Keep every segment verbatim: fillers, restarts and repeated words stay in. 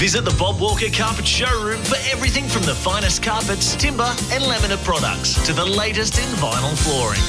Visit the Bob Walker Carpet Showroom for everything from the finest carpets, timber and laminate products to the latest in vinyl flooring.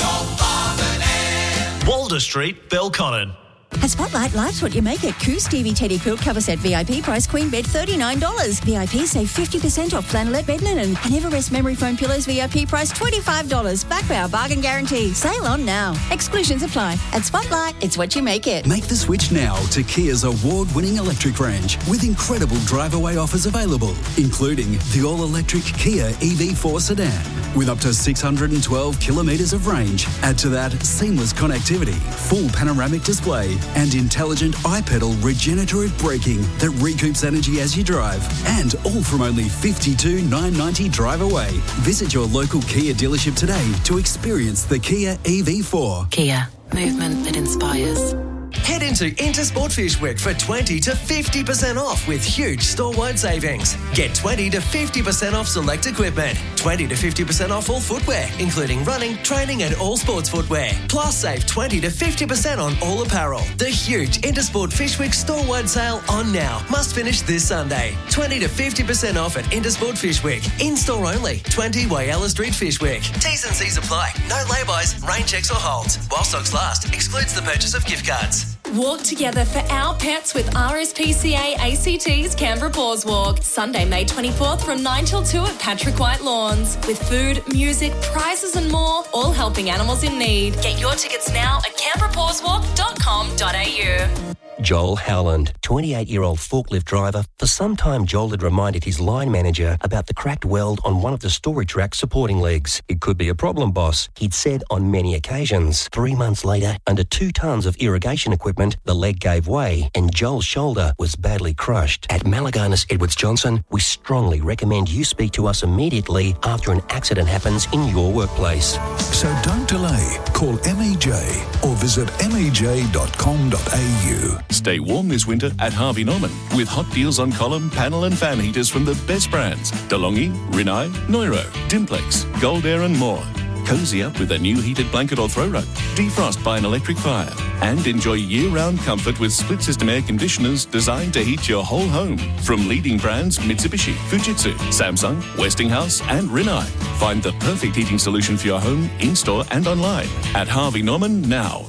Walder Street, Belconnen. At Spotlight, life's what you make it. Coo Stevie Teddy Quilt Cover Set V I P price queen bed thirty-nine dollars. V I P save fifty percent off flannelette bed linen. And Everest Memory Foam Pillows V I P price twenty-five dollars. Back by our bargain guarantee. Sale on now. Exclusions apply. At Spotlight, it's what you make it. Make the switch now to Kia's award-winning electric range with incredible drive-away offers available, including the all-electric Kia E V four sedan with up to six hundred twelve kilometres of range. Add to that seamless connectivity, full panoramic display, and intelligent iPedal regenerative braking that recoups energy as you drive. And all from only fifty-two thousand nine hundred ninety dollars drive away. Visit your local Kia dealership today to experience the Kia E V four. Kia, movement that inspires. Head into Intersport Fish Week for twenty to fifty percent off with huge store-wide savings. Get twenty to fifty percent off select equipment, twenty to fifty percent off all footwear, including running, training and all sports footwear. Plus save twenty to fifty percent on all apparel. The huge Intersport Fish Week store-wide sale on now. Must finish this Sunday. twenty to fifty percent off at Intersport Fish Week. In-store only. twenty Whyalla Street Fish Week. T's and C's apply. No lay-bys, rain checks or holds. While stocks last. Excludes the purchase of gift cards. Walk together for our pets with R S P C A A C T's Canberra Paws Walk. Sunday, May twenty-fourth from nine till two at Patrick White Lawns. With food, music, prizes and more, all helping animals in need. Get your tickets now at canberra paws walk dot com dot a u. Joel Howland, twenty-eight-year-old forklift driver. For some time, Joel had reminded his line manager about the cracked weld on one of the storage rack supporting legs. It could be a problem, boss, he'd said on many occasions. Three months later, under two tonnes of irrigation equipment, the leg gave way and Joel's shoulder was badly crushed. At Malaganas Edwards Johnson, we strongly recommend you speak to us immediately after an accident happens in your workplace. So don't delay. Call M E J or visit m e j dot com dot a u. Stay warm this winter at Harvey Norman with hot deals on column, panel and fan heaters from the best brands. DeLonghi, Rinnai, Neuro, Dimplex, Gold Air and more. Cozy up with a new heated blanket or throw rug. Defrost by an electric fire. And enjoy year-round comfort with split-system air conditioners designed to heat your whole home. From leading brands Mitsubishi, Fujitsu, Samsung, Westinghouse and Rinnai. Find the perfect heating solution for your home in-store and online at Harvey Norman now.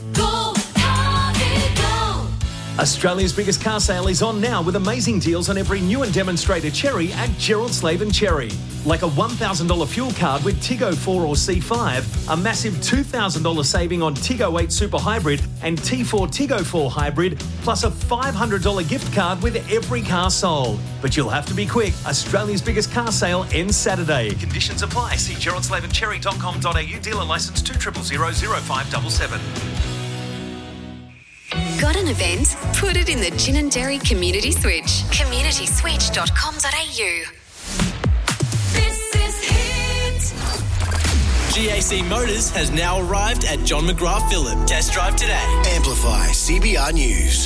Australia's biggest car sale is on now with amazing deals on every new and demonstrator Cherry at Gerald Slave and Cherry. Like a one thousand dollars fuel card with Tiggo four or C five, a massive two thousand dollars saving on Tiggo eight Super Hybrid and T four Tiggo four Hybrid, plus a five hundred dollars gift card with every car sold. But you'll have to be quick. Australia's biggest car sale ends Saturday. Conditions apply. See gerald slave and cherry dot com dot a u. Dealer licence two zero zero zero zero five seven seven. Got an event? Put it in the Gin and Dairy Community Switch. community switch dot com dot a u. This is Hit. G A C Motors has now arrived at John McGrath Phillip. Test drive today. Amplify C B R News.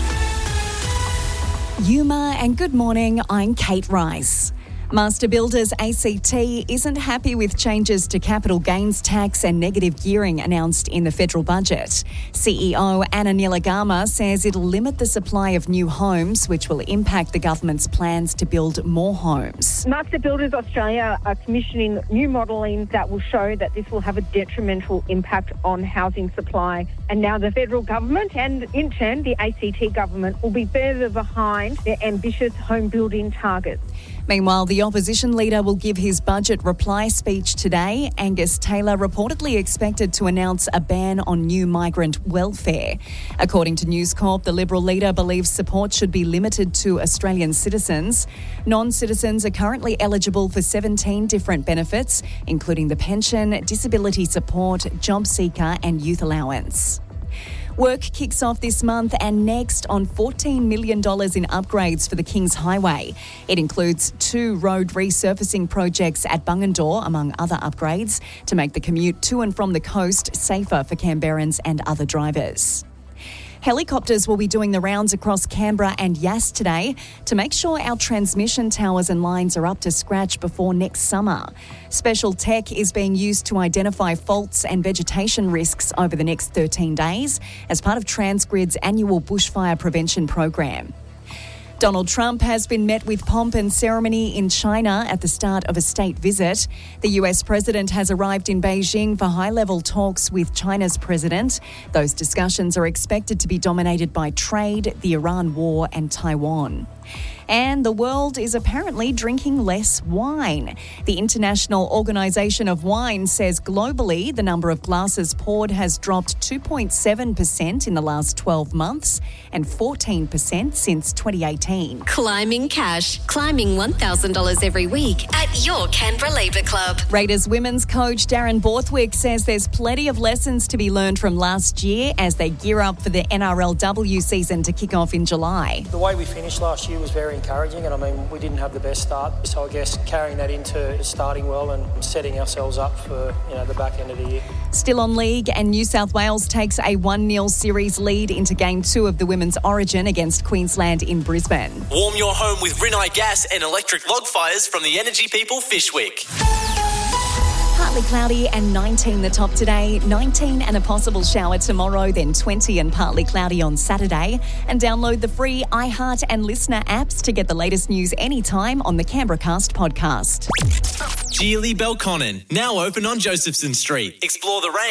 Yuma and good morning, I'm Kate Rice. Master Builders A C T isn't happy with changes to capital gains tax and negative gearing announced in the federal budget. C E O Anna Nilagama says it'll limit the supply of new homes, which will impact the government's plans to build more homes. Master Builders Australia are commissioning new modelling that will show that this will have a detrimental impact on housing supply. And now the federal government and, in turn, the A C T government will be further behind their ambitious home building targets. Meanwhile, the opposition leader will give his budget reply speech today. Angus Taylor reportedly expected to announce a ban on new migrant welfare. According to News Corp, the Liberal leader believes support should be limited to Australian citizens. Non-citizens are currently eligible for seventeen different benefits, including the pension, disability support, job seeker and youth allowance. Work kicks off this month and next on fourteen million dollars in upgrades for the Kings Highway. It includes two road resurfacing projects at Bungendore, among other upgrades, to make the commute to and from the coast safer for Canberrans and other drivers. Helicopters will be doing the rounds across Canberra and Yass today to make sure our transmission towers and lines are up to scratch before next summer. Special tech is being used to identify faults and vegetation risks over the next thirteen days as part of Transgrid's annual bushfire prevention program. Donald Trump has been met with pomp and ceremony in China at the start of a state visit. The U S president has arrived in Beijing for high-level talks with China's president. Those discussions are expected to be dominated by trade, the Iran war and Taiwan. And the world is apparently drinking less wine. The International Organisation of Wine says globally the number of glasses poured has dropped two point seven percent in the last twelve months and fourteen percent since twenty eighteen. Climbing cash. Climbing one thousand dollars every week at your Canberra Labour Club. Raiders women's coach Darren Borthwick says there's plenty of lessons to be learned from last year as they gear up for the N R L W season to kick off in July. The way we finished last year was very encouraging, and I mean we didn't have the best start, so I guess carrying that into starting well and setting ourselves up for, you know, the back end of the year. Still on league, and New South Wales takes a one nil series lead into game two of the Women's Origin against Queensland in Brisbane. Warm your home with Rinnai gas and electric log fires from the Energy People Fishwick. Partly cloudy and nineteen the top today, nineteen and a possible shower tomorrow, then twenty and partly cloudy on Saturday. And download the free iHeart and Listener apps to get the latest news anytime on the Canberra Cast podcast. Geely Belconnen, now open on Josephson Street. Explore the range